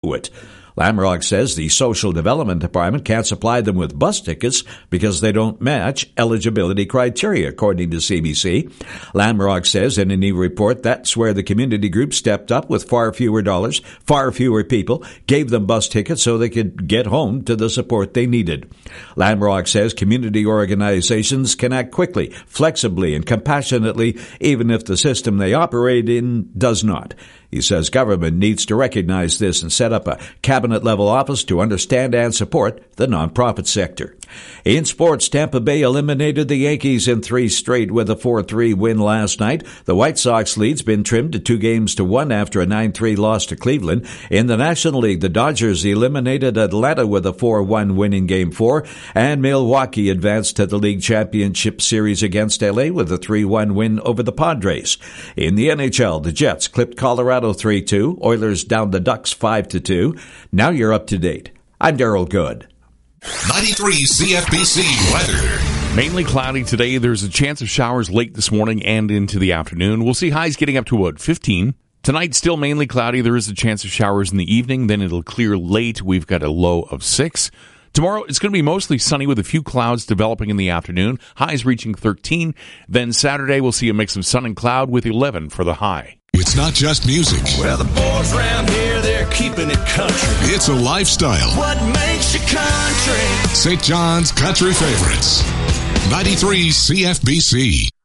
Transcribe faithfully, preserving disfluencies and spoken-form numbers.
to it. Lamrock says the Social Development Department can't supply them with bus tickets because they don't match eligibility criteria, according to C B C. Lamrock says in a new report that's where the community group stepped up with far fewer dollars, far fewer people, gave them bus tickets so they could get home to the support they needed. Lamrock says community organizations can act quickly, flexibly, and compassionately, even if the system they operate in does not. He says government needs to recognize this and set up a cabinet-level office to understand and support the nonprofit sector. In sports, Tampa Bay eliminated the Yankees in three straight with a four three win last night. The White Sox lead's been trimmed to two games to one after a nine three loss to Cleveland. In the National League, the Dodgers eliminated Atlanta with a four one win in Game four, and Milwaukee advanced to the League Championship Series against L A with a three one win over the Padres. In the N H L, the Jets clipped Colorado three two, Oilers down the Ducks five to two. Now you're up to date. I'm Daryl Good. ninety-three C F B C weather. Mainly cloudy today. There's a chance of showers late this morning and into the afternoon. We'll see highs getting up to about fifteen. Tonight, still mainly cloudy. There is a chance of showers in the evening. Then it'll clear late. We've got a low of six. Tomorrow, it's going to be mostly sunny with a few clouds developing in the afternoon. Highs reaching thirteen. Then Saturday, we'll see a mix of sun and cloud with eleven for the high. It's not just music. Well, the boys around here, they're keeping it country. It's a lifestyle. What makes you country? Saint John's Country Favorites. ninety-three C F B C.